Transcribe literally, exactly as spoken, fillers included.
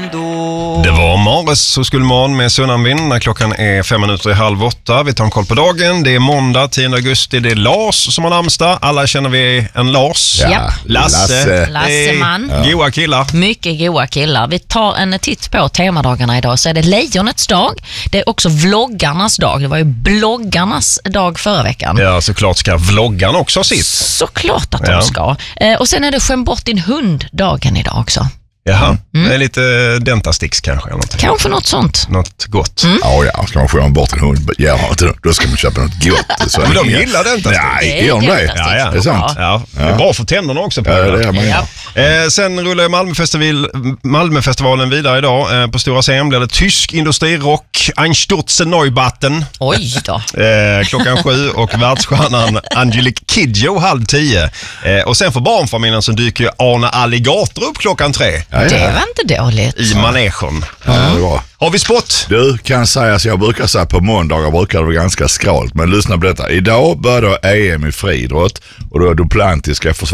Lando. Det var Mares så skulle man med Sunnanvind när klockan är fem minuter i halv åtta. Vi tar en koll på dagen. Det är måndag tionde augusti. Det är Lars som har namnsdag. Alla känner vi en Lars. Ja. Lasse. Lasse. Lasseman. Ja. Goa killar. Mycket goa killar. Vi tar en titt på temadagarna idag. Så är det lejonets dag. Det är också vloggarnas dag. Det var ju bloggarnas dag förra veckan. Ja, såklart ska vloggarna också ha sitt. Såklart att de Ja. ska. Eh, och sen är det skäm bort din hund-dagen idag också. Jaha, mm. det är lite Dentastix kanske. Eller något. Kanske något sånt. Något gott. Mm. Ja, ja, ska man få bort en hund, ja, då ska man köpa något gott. Så Men de gillar Dentastix. Nej, gör de det? Ja, ja. Det är sant. Ja, det är bra för tänderna också. På Ja, det är man Ja. Eh, sen rullar ju Malmöfestival, Malmöfestivalen vidare idag. Eh, på Stora scen blir det tysk industrirock, Einstürze Neubauten. Oj då. Eh, klockan sju och världsstjärnan Angelique Kidjo halv tio. Eh, och sen för barnfamiljen så dyker ju Arne Alligator upp klockan tre. Ja, ja. Det var inte dåligt. I manegen. Ja, det är bra. Har vi spott? Du kan säga, så jag brukar säga på måndagar brukar det vara ganska skralt, men lyssna på detta. Idag börjar E M i friidrott och då är Duplantis ska försvara